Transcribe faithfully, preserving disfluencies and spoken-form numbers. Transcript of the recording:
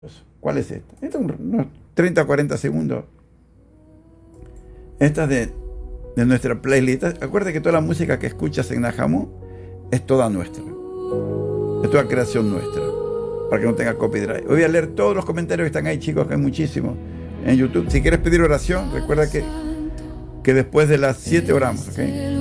¿Cuál es esta? Esta es unos treinta o cuarenta segundos. Esta es de, de nuestra playlist. Acuérdate que toda la música que escuchas en Nahamu es toda nuestra. Es toda creación nuestra. Para que no tenga copyright. Hoy voy a leer todos los comentarios que están ahí, chicos, que hay muchísimos en YouTube. Si quieres pedir oración, recuerda que, que después de las siete oramos, ¿ok?